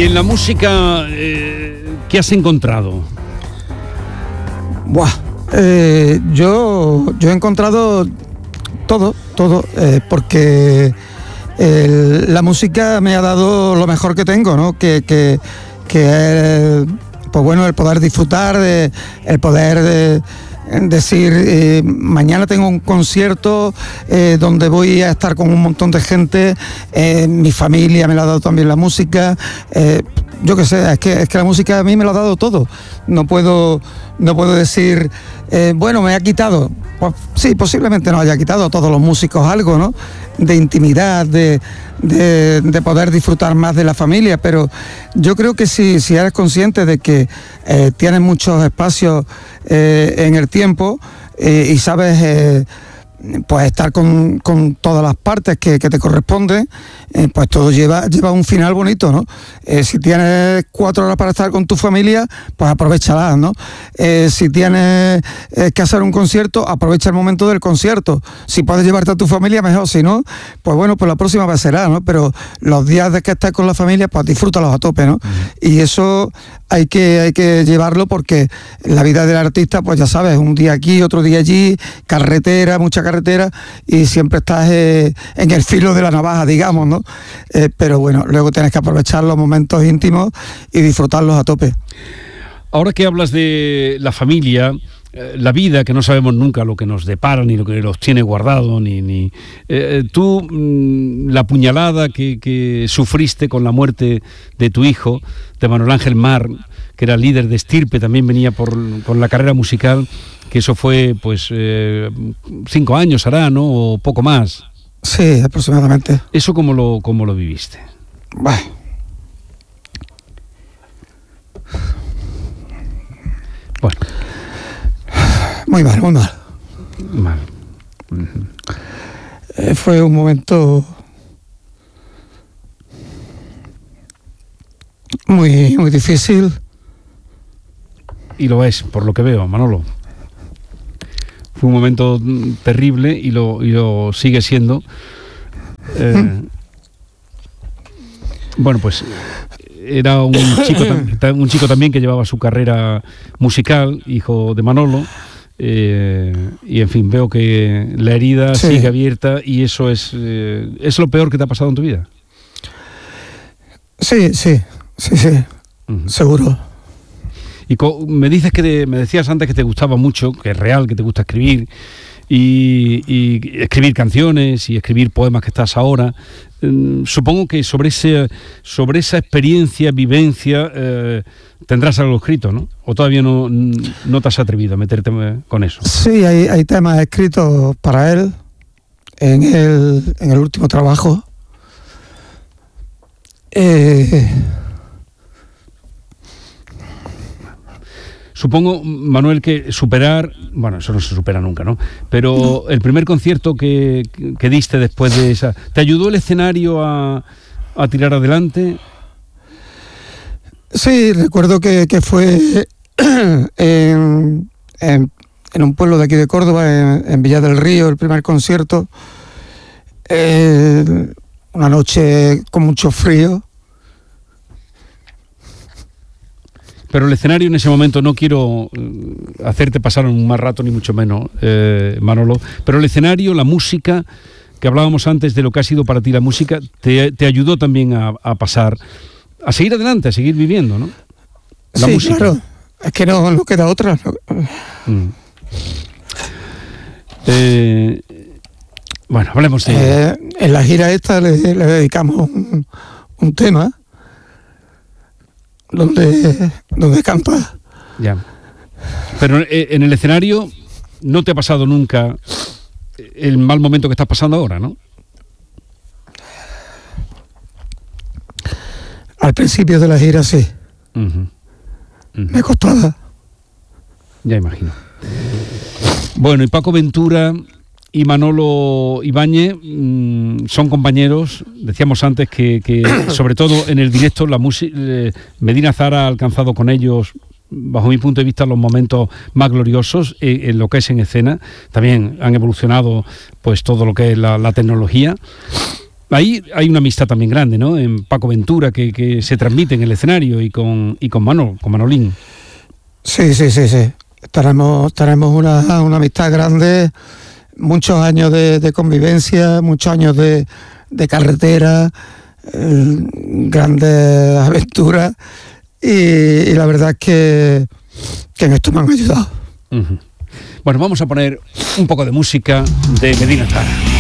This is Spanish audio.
Y en la música, ¿qué has encontrado? Buah, yo he encontrado todo, porque la música me ha dado lo mejor que tengo, ¿no? Que pues bueno, el poder disfrutar, el poder decir, mañana tengo un concierto donde voy a estar con un montón de gente, mi familia me lo ha dado también la música, yo qué sé, es que la música a mí me lo ha dado todo. No puedo decir, bueno, me ha quitado. Pues sí, posiblemente nos haya quitado a todos los músicos algo, ¿no? De intimidad, de poder disfrutar más de la familia, pero yo creo que si eres consciente de que tienes muchos espacios en el tiempo y sabes pues estar con todas las partes que te corresponden, pues todo lleva un final bonito, ¿no? Si tienes 4 horas para estar con tu familia, pues aprovéchalas, ¿no? Si tienes que hacer un concierto, aprovecha el momento del concierto. Si puedes llevarte a tu familia, mejor. Si no, pues bueno, pues la próxima vez será, ¿no? Pero los días de que estés con la familia, pues disfrútalos a tope, ¿no? Y eso hay que llevarlo, porque la vida del artista, pues ya sabes, un día aquí, otro día allí, mucha carretera, y siempre estás en el filo de la navaja, digamos, ¿no? Pero bueno, luego tienes que aprovechar los momentos íntimos y disfrutarlos a tope. Ahora que hablas de la familia, la vida, que no sabemos nunca lo que nos depara, ni lo que nos tiene guardado, tú, la puñalada que sufriste con la muerte de tu hijo, de Manuel Ángel Mar, que era líder de Estirpe, también venía con la carrera musical, que eso fue, pues, 5 años hará, ¿no? O poco más. Sí, aproximadamente. ¿Eso cómo lo viviste? Bah. Bueno. Muy mal. Mal. Fue un momento muy, muy difícil. Y lo es, por lo que veo, Manolo. Fue un momento terrible y lo sigue siendo. Bueno, pues era un chico también que llevaba su carrera musical, hijo de Manolo, y en fin, veo que la herida sigue abierta, y eso es lo peor que te ha pasado en tu vida. Sí, seguro. Y me decías antes que te gustaba mucho, que es real, que te gusta escribir, y escribir canciones y escribir poemas, que estás ahora. Supongo que sobre esa experiencia, vivencia, tendrás algo escrito, ¿no? ¿O todavía no te has atrevido a meterte con eso? Sí, hay temas escritos para él en el último trabajo. Supongo, Manuel, que superar, bueno, eso no se supera nunca, ¿no? Pero el primer concierto que diste después de esa, ¿te ayudó el escenario a tirar adelante? Sí, recuerdo que fue en un pueblo de aquí de Córdoba, en Villa del Río, el primer concierto. Una noche con mucho frío. Pero el escenario en ese momento, no quiero hacerte pasar un mal rato, ni mucho menos, Manolo, pero el escenario, la música, que hablábamos antes de lo que ha sido para ti la música, te ayudó también a pasar, a seguir adelante, a seguir viviendo, ¿no? La música. Claro, es que no queda otra. Bueno, hablemos de... en la gira esta le dedicamos un tema donde canta. Ya. Pero en el escenario no te ha pasado nunca el mal momento que estás pasando ahora, ¿no? Al principio de la gira sí. Me costaba. Ya imagino. Bueno, y Paco Ventura y Manolo Ibáñez son compañeros. Decíamos antes que sobre todo en el directo, la música, Medina Zara ha alcanzado con ellos, bajo mi punto de vista, los momentos más gloriosos en lo que es en escena. También han evolucionado pues todo lo que es la tecnología. Ahí hay una amistad también grande, ¿no? En Paco Ventura, que se transmite en el escenario y con Manolín. Sí. Tenemos una amistad grande, muchos años de convivencia, muchos años de carretera, grandes aventuras, y la verdad es que en esto me han ayudado. Uh-huh. Bueno, vamos a poner un poco de música de Medina Zara.